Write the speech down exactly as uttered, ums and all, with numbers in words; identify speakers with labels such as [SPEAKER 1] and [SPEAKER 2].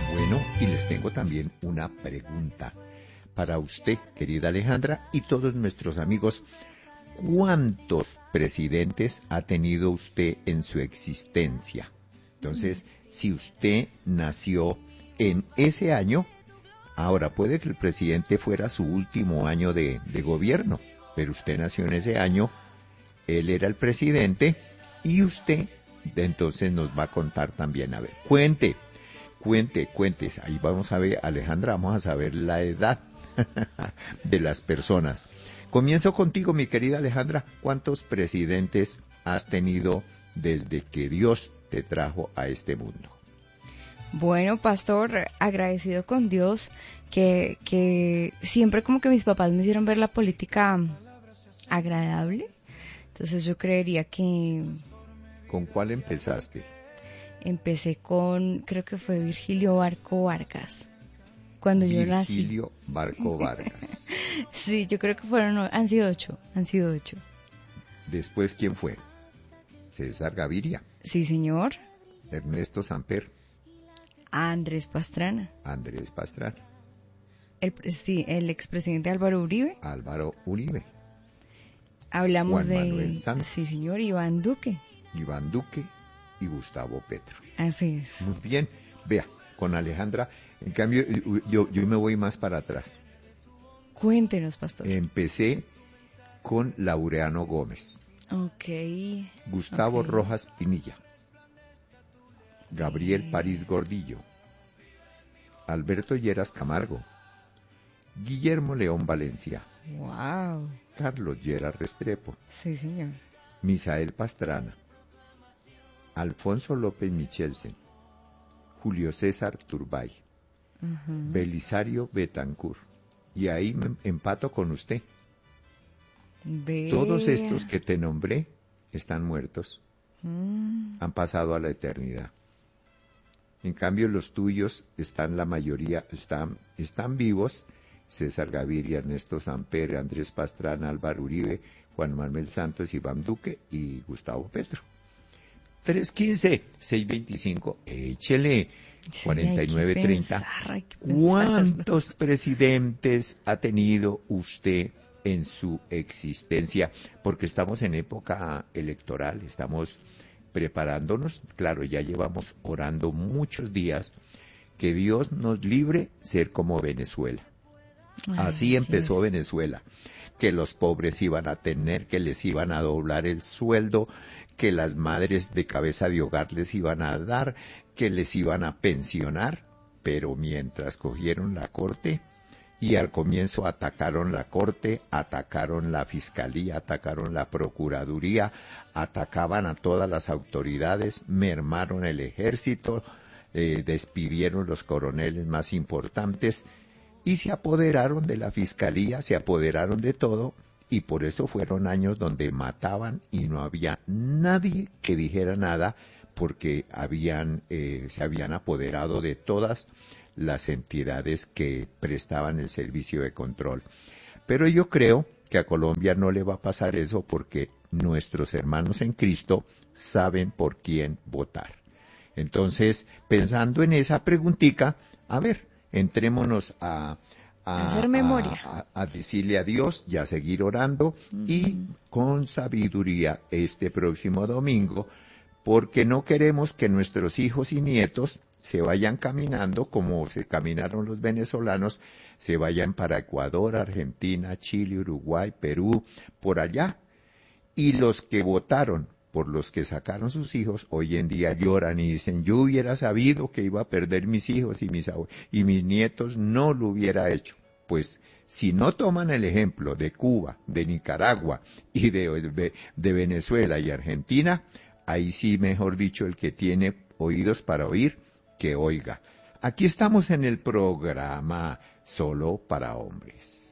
[SPEAKER 1] Bueno, y les tengo también una pregunta para usted, querida Alejandra, y todos nuestros amigos. ¿Cuántos presidentes ha tenido usted en su existencia? Entonces, si usted nació en ese año, ahora puede que el presidente fuera su último año de, de gobierno, pero usted nació en ese año, él era el presidente y usted entonces nos va a contar también. A ver, cuente, cuente, cuente. Ahí vamos a ver, Alejandra, vamos a saber la edad de las personas. Comienzo contigo, mi querida Alejandra. ¿Cuántos presidentes has tenido desde que Dios te trajo a este mundo?
[SPEAKER 2] Bueno, pastor, agradecido con Dios que, que siempre como que mis papás me hicieron ver la política agradable. Entonces yo creería que...
[SPEAKER 1] ¿Con cuál empezaste?
[SPEAKER 2] Empecé con, creo que fue Virgilio Barco Vargas, cuando
[SPEAKER 1] Virgilio
[SPEAKER 2] yo nací.
[SPEAKER 1] Virgilio Barco Vargas.
[SPEAKER 2] Sí, yo creo que fueron, han sido ocho, han sido ocho.
[SPEAKER 1] Después, ¿quién fue? César Gaviria.
[SPEAKER 2] Sí, señor.
[SPEAKER 1] Ernesto Samper.
[SPEAKER 2] Andrés Pastrana.
[SPEAKER 1] Andrés Pastrana.
[SPEAKER 2] El, sí, el expresidente Álvaro Uribe.
[SPEAKER 1] Álvaro Uribe.
[SPEAKER 2] Hablamos
[SPEAKER 1] Juan
[SPEAKER 2] de...
[SPEAKER 1] Manuel Santos.
[SPEAKER 2] Sí, señor, Iván Duque.
[SPEAKER 1] Iván Duque y Gustavo Petro.
[SPEAKER 2] Así es.
[SPEAKER 1] Muy bien. Vea, con Alejandra, en cambio, yo, yo me voy más para atrás.
[SPEAKER 2] Cuéntenos, pastor.
[SPEAKER 1] Empecé con Laureano Gómez.
[SPEAKER 2] Ok.
[SPEAKER 1] Gustavo
[SPEAKER 2] okay.
[SPEAKER 1] Rojas Pinilla. Gabriel okay. París Gordillo. Alberto Lleras Camargo. Guillermo León Valencia.
[SPEAKER 2] Wow.
[SPEAKER 1] Carlos Lleras Restrepo.
[SPEAKER 2] Sí, señor.
[SPEAKER 1] Misael Pastrana. Alfonso López Michelsen. Julio César Turbay. Uh-huh. Belisario Betancourt. Y ahí me empato con usted.
[SPEAKER 2] Ve.
[SPEAKER 1] Todos estos que te nombré están muertos.
[SPEAKER 2] Mm.
[SPEAKER 1] Han pasado a la eternidad. En cambio, los tuyos están, la mayoría, están, están vivos. César Gaviria, Ernesto Samper, Andrés Pastrana, Álvaro Uribe, Juan Manuel Santos, Iván Duque y Gustavo Petro. tres quince, seis veinticinco, échele.
[SPEAKER 2] Sí,
[SPEAKER 1] cuarenta y nueve treinta. ¿Cuántos presidentes ha tenido usted en su existencia? Porque estamos en época electoral, estamos preparándonos. Claro, ya llevamos orando muchos días que Dios nos libre ser como Venezuela. Ay, así empezó es. Venezuela, que los pobres iban a tener, que les iban a doblar el sueldo, que las madres de cabeza de hogar les iban a dar, que les iban a pensionar, pero mientras cogieron la corte y al comienzo atacaron la corte, atacaron la fiscalía, atacaron la procuraduría, atacaban a todas las autoridades, mermaron el ejército, eh, despidieron los coroneles más importantes y se apoderaron de la fiscalía, se apoderaron de todo. Y por eso fueron años donde mataban y no había nadie que dijera nada porque habían, eh, se habían apoderado de todas las entidades que prestaban el servicio de control. Pero yo creo que a Colombia no le va a pasar eso porque nuestros hermanos en Cristo saben por quién votar. Entonces, pensando en esa preguntica, a ver, entrémonos a... A,
[SPEAKER 2] hacer memoria.
[SPEAKER 1] A, a, a decirle a Dios y a seguir orando uh-huh. y con sabiduría este próximo domingo, porque no queremos que nuestros hijos y nietos se vayan caminando como se caminaron los venezolanos, se vayan para Ecuador, Argentina, Chile, Uruguay, Perú, por allá. Y los que votaron por los que sacaron sus hijos, hoy en día lloran y dicen, yo hubiera sabido que iba a perder mis hijos y mis, y mis nietos, no lo hubiera hecho. Pues si no toman el ejemplo de Cuba, de Nicaragua y de, de, de Venezuela y Argentina, ahí sí, mejor dicho, el que tiene oídos para oír, que oiga. Aquí estamos en el programa Solo para Hombres.